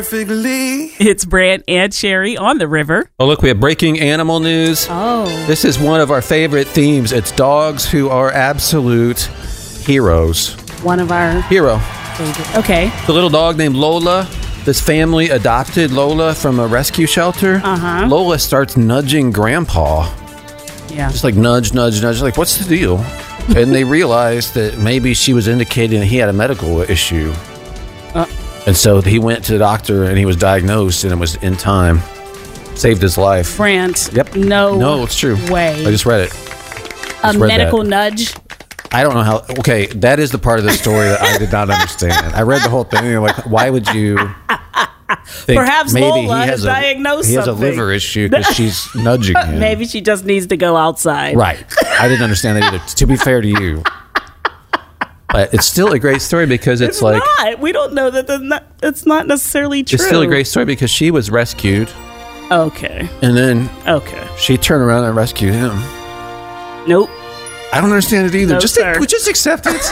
perfectly. It's Brant and Sherry on the river. Oh, look, we have breaking animal news. Oh. This is one of our favorite themes. It's dogs who are absolute heroes. One of our Hero. favorite. Okay. The little dog named Lola. This family adopted Lola from a rescue shelter. Uh-huh. Lola starts nudging Grandpa. Yeah. Just like nudge. Like, what's the deal? And they realized that maybe she was indicating that he had a medical issue. And so he went to the doctor and he was diagnosed and it was in time. Saved his life. Brant. Yep. No, it's true. way. I just read it. A medical nudge? I don't know how. Okay, that is the part of the story that I did not understand. I read the whole thing and I'm like, why would you think Perhaps maybe Lola has diagnosed he has something. a liver issue because she's nudging him. Maybe she just needs to go outside. Right. I didn't understand that either, to be fair to you. But it's still a great story because it's like... not. We don't know that it's not necessarily true. It's still a great story because she was rescued. Okay. And then Okay. she turned around and rescued him. Nope. I don't understand it either. No, just accept it.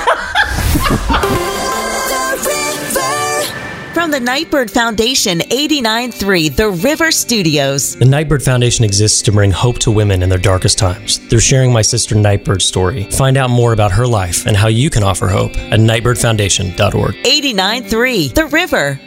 From the Nightbird Foundation, 89.3 The River Studios. The Nightbird Foundation exists to bring hope to women in their darkest times. They're sharing my sister Nightbird's story. Find out more about her life and how you can offer hope at nightbirdfoundation.org. 89.3 The River.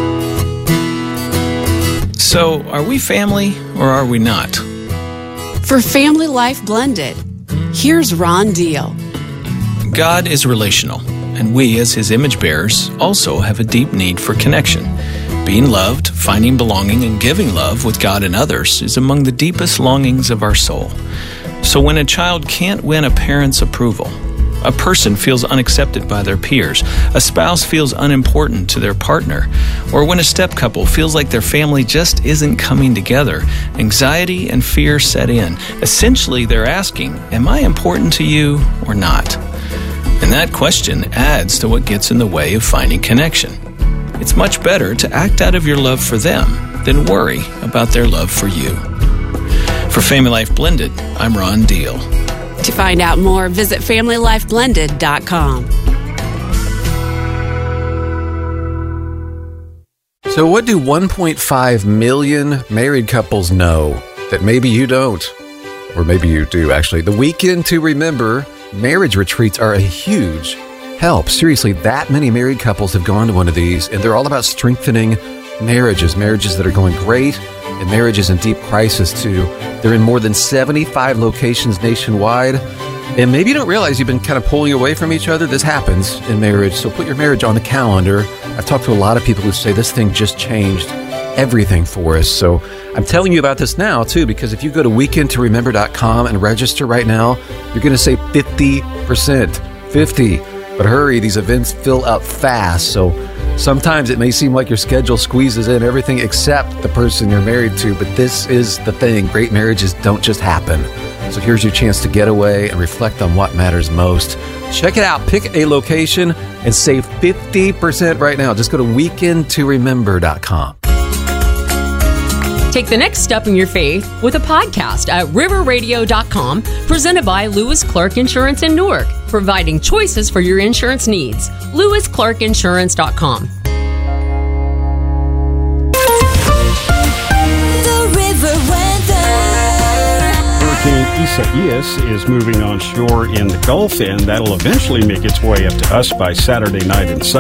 So, are we family or are we not? For Family Life Blended, here's Ron Deal. God is relational, and we, as His image bearers, also have a deep need for connection. Being loved, finding belonging, and giving love with God and others is among the deepest longings of our soul. So when a child can't win a parent's approval, a person feels unaccepted by their peers, a spouse feels unimportant to their partner, or when a step couple feels like their family just isn't coming together, anxiety and fear set in. Essentially, they're asking, am I important to you or not? And that question adds to what gets in the way of finding connection. It's much better to act out of your love for them than worry about their love for you. For Family Life Blended, I'm Ron Deal. To find out more, visit FamilyLifeBlended.com. So what do 1.5 million married couples know that maybe you don't? Or maybe you do, actually. The Weekend to Remember marriage retreats are a huge help. Seriously, that many married couples have gone to one of these, and they're all about strengthening marriages that are going great, and marriages in deep crisis, too. They're in more than 75 locations nationwide. And maybe you don't realize you've been kind of pulling away from each other. This happens in marriage, so put your marriage on the calendar. I've talked to a lot of people who say this thing just changed everything for us. So I'm telling you about this now, too, because if you go to weekendtoremember.com and register right now, you're going to save 50%. 50. But hurry, these events fill up fast, so sometimes it may seem like your schedule squeezes in everything except the person you're married to, but this is the thing. Great marriages don't just happen. So here's your chance to get away and reflect on what matters most. Check it out. Pick a location and save 50% right now. Just go to weekendtoremember.com. Take the next step in your faith with a podcast at riverradio.com, presented by Lewis Clark Insurance in Newark, providing choices for your insurance needs. LewisClarkInsurance.com. The River Weather. Hurricane Isaias is moving on shore in the Gulf, and that'll eventually make its way up to us by Saturday night and Sunday.